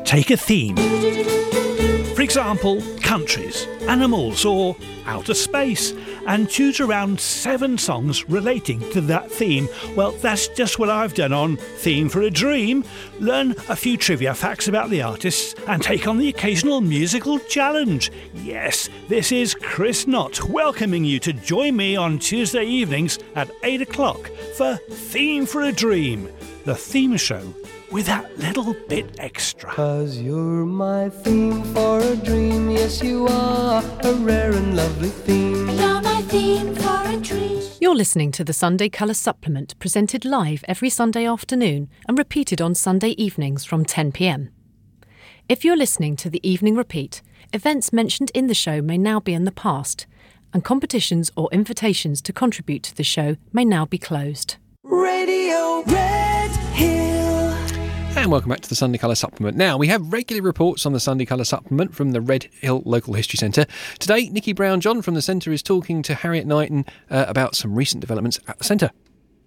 take a theme. For example, countries, animals or outer space, and choose around 7 songs relating to that theme. Well, that's just what I've done on Theme for a Dream. Learn a few trivia facts about the artists and take on the occasional musical challenge. Yes, this is Chris Knott welcoming you to join me on Tuesday evenings at 8 o'clock for Theme for a Dream, the theme show with that little bit extra. 'Cause you're my theme for a dream, yes you are, a rare and lovely theme. You're my theme for a dream. You're listening to the Sunday Colour Supplement, presented live every Sunday afternoon and repeated on Sunday evenings from 10 p.m. If you're listening to the evening repeat, events mentioned in the show may now be in the past, and competitions or invitations to contribute to the show may now be closed. Radio Red Hill. And welcome back to the Sunday Colour Supplement. Now, we have regular reports on the Sunday Colour Supplement from the Red Hill Local History Centre. Today, Nikki Brown-John from the Centre is talking to Harriet Knighton about some recent developments at the Centre.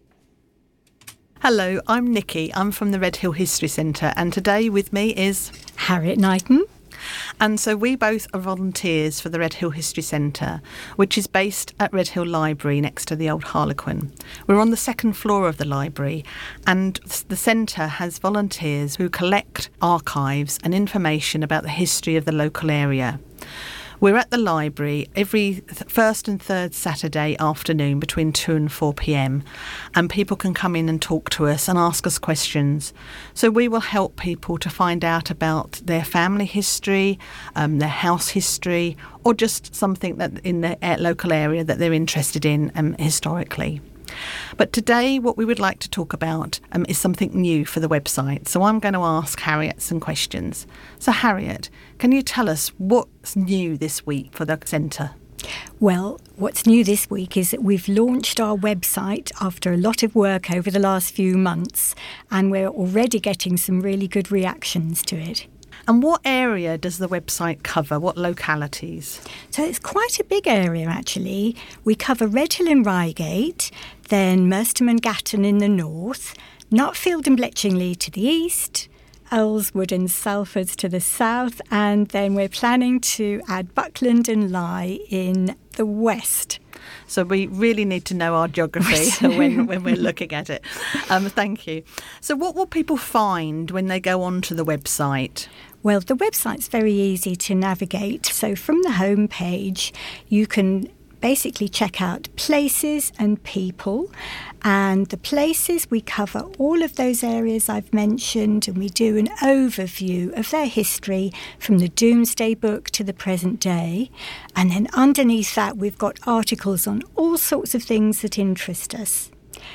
Hello, I'm Nikki. I'm from the Red Hill History Centre, and today with me is Harriet Knighton. And so we both are volunteers for the Red Hill History Centre, which is based at Red Hill Library next to the old Harlequin. We're on the 2nd floor of the library, and the centre has volunteers who collect archives and information about the history of the local area. We're at the library every first and third Saturday afternoon between 2 and 4 p.m, and people can come in and talk to us and ask us questions. So we will help people to find out about their family history, their house history, or just something that in the local area that they're interested in historically. But today what we would like to talk about is something new for the website. So I'm going to ask Harriet some questions. So Harriet, can you tell us what's new this week for the centre? Well, what's new this week is that we've launched our website after a lot of work over the last few months, and we're already getting some really good reactions to it. And what area does the website cover? What localities? So it's quite a big area, actually. We cover Red Hill and Reigate, then Merstham and Gatton in the north, Notfield and Bletchingley to the east, Earlswood and Salford to the south, and then we're planning to add Buckland and Lye in the west. So we really need to know our geography when we're looking at it. Thank you. So what will people find when they go onto the website? Well, the website's very easy to navigate. So from the home page, you can basically check out places and people. And the places, we cover all of those areas I've mentioned, and we do an overview of their history from the Domesday Book to the present day. And then underneath that, we've got articles on all sorts of things that interest us.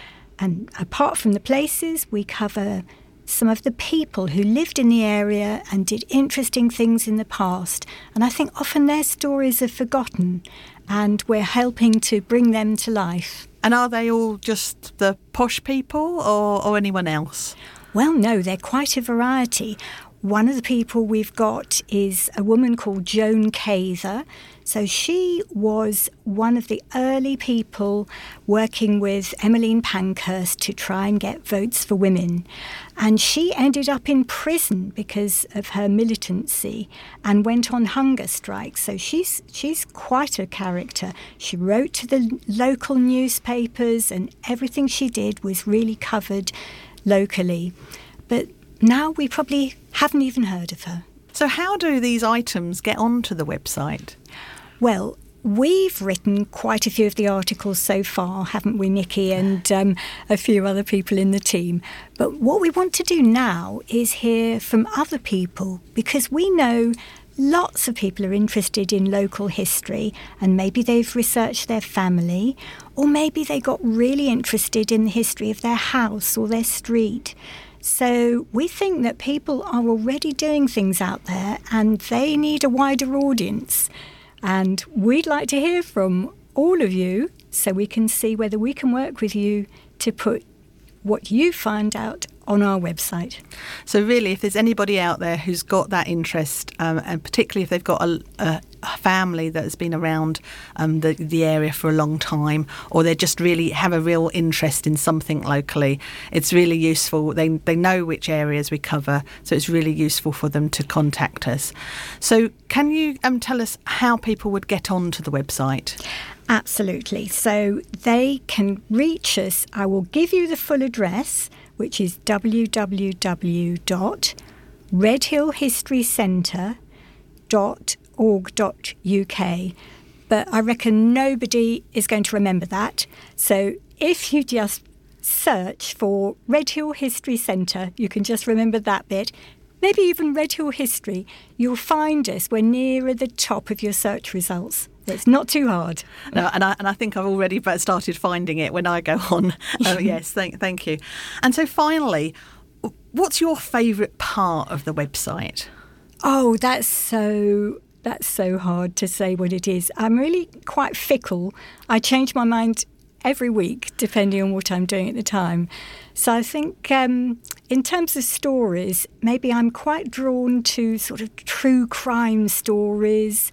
And apart from the places, we cover some of the people who lived in the area and did interesting things in the past. And I think often their stories are forgotten, and we're helping to bring them to life. And are they all just the posh people or anyone else? Well, no, they're quite a variety. One of the people we've got is a woman called Joan Cather. So she was one of the early people working with Emmeline Pankhurst to try and get votes for women. And she ended up in prison because of her militancy and went on hunger strikes. So she's quite a character. She wrote to the local newspapers, and everything she did was really covered locally. But now we probably haven't even heard of her. So how do these items get onto the website? Well, we've written quite a few of the articles so far, haven't we, Nikki, and a few other people in the team. But what we want to do now is hear from other people, because we know lots of people are interested in local history, and maybe they've researched their family, or maybe they got really interested in the history of their house or their street. So we think that people are already doing things out there, and they need a wider audience. And we'd like to hear from all of you so we can see whether we can work with you to put what you find out on our website. So really, if there's anybody out there who's got that interest, and particularly if they've got a family that has been around the area for a long time, or they just really have a real interest in something locally, it's really useful. They know which areas we cover, so it's really useful for them to contact us. So can you tell us how people would get onto the website? Absolutely. So they can reach us. I will give you the full address, which is www.redhillhistorycentre.org.uk. But I reckon nobody is going to remember that. So if you just search for Red Hill History Centre, you can just remember that bit. Maybe even Red Hill History, you'll find us. We're nearer the top of your search results. It's not too hard. No, and I think I've already started finding it when I go on. Yes, thank you. And so finally, what's your favourite part of the website? Oh, that's so hard to say what it is. I'm really quite fickle. I change my mind every week depending on what I'm doing at the time. So I think in terms of stories, maybe I'm quite drawn to sort of true crime stories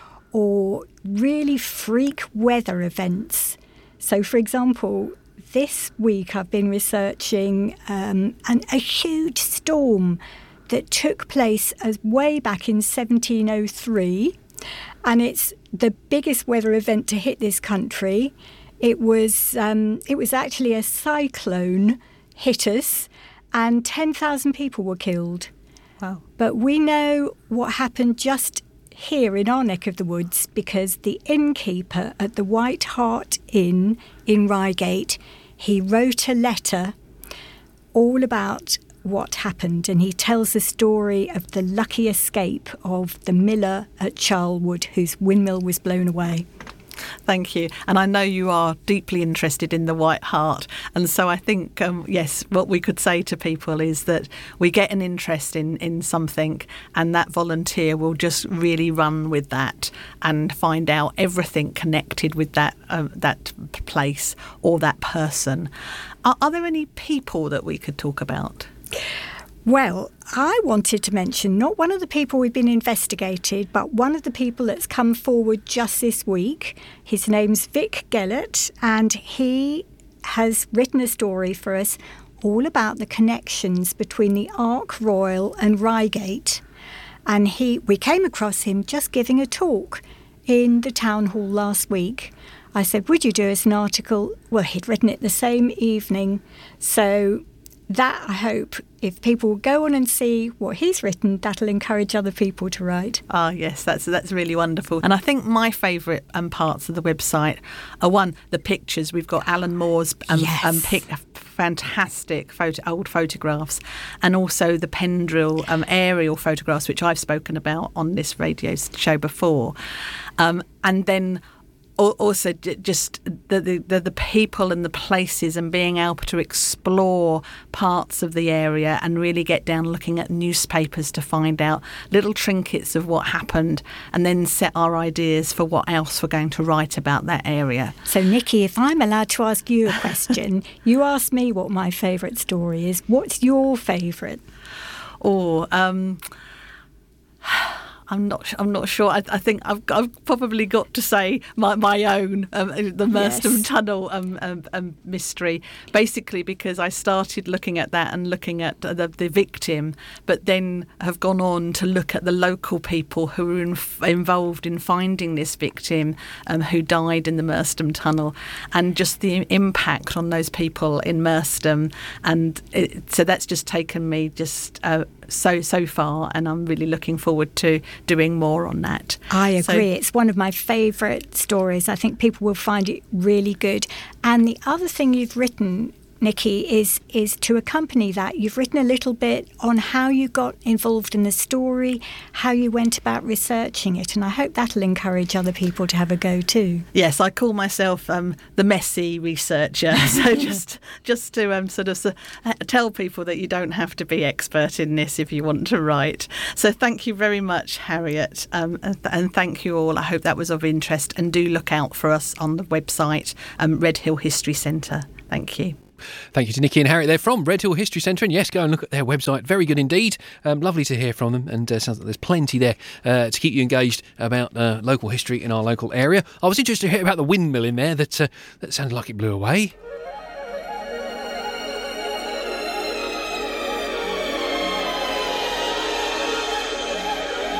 or really freak weather events. So, for example, this week I've been researching a huge storm that took place as way back in 1703, and it's the biggest weather event to hit this country. It was actually a cyclone hit us, and 10,000 people were killed. Wow! But we know what happened just here in our neck of the woods because the innkeeper at the White Hart Inn in Reigate, he wrote a letter all about what happened, and he tells the story of the lucky escape of the miller at Charlwood whose windmill was blown away. Thank you. And I know you are deeply interested in the White Hart. And so I think, yes, what we could say to people is that we get an interest in something and that volunteer will just really run with that and find out everything connected with that place or that person. Are there any people that we could talk about? Well, I wanted to mention not one of the people we've been investigated, but one of the people that's come forward just this week. His name's Vic Gellert, and he has written a story for us all about the connections between the Ark Royal and Reigate. And we came across him just giving a talk in the town hall last week. I said, would you do us an article? Well, he'd written it the same evening. So that, I hope, if people go on and see what he's written, that'll encourage other people to write. Ah, yes, that's really wonderful. And I think my favourite parts of the website are, one, the pictures. We've got Alan Moore's fantastic old photographs, and also the Pendrell aerial photographs, which I've spoken about on this radio show before. And then also just the people and the places and being able to explore parts of the area and really get down looking at newspapers to find out little trinkets of what happened and then set our ideas for what else we're going to write about that area. So, Nikki, if I'm allowed to ask you a question, you asked me what my favourite story is. What's your favourite? I'm not sure. I think I've probably got to say my own, the Merstham Tunnel mystery, basically because I started looking at that and looking at the victim, but then have gone on to look at the local people who were involved in finding this victim who died in the Merstham Tunnel, and just the impact on those people in Merstham. And so that's just taken me just so far, and I'm really looking forward to doing more on that. I agree. It's one of my favourite stories. I think people will find it really good. And the other thing you've written, Nikki, is to accompany that. You've written a little bit on how you got involved in the story, how you went about researching it, and I hope that'll encourage other people to have a go too. Yes, I call myself the messy researcher. So just to sort of tell people that you don't have to be expert in this if you want to write. So thank you very much, Harriet, and thank you all. I hope that was of interest, and do look out for us on the website, Red Hill History Centre. Thank you. Thank you to Nikki and Harriet there from Red Hill History Centre. And yes, go and look at their website. Very good indeed. Lovely to hear from them. And sounds like there's plenty there to keep you engaged about local history in our local area. I was interested to hear about the windmill in there that sounded like it blew away.